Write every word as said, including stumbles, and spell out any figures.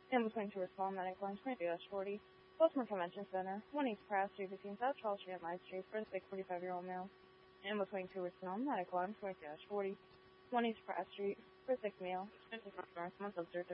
Ambulance twenty-two respond, medic one twenty-two forty. Baltimore Convention Center, one East Pratt Street between South twelfth Street and Ninth Street for a sick forty-five-year-old male. Ambulance twenty-two respond, medic one twenty-two forty. one East Pratt Street for a sick male, fifty-five North, month observed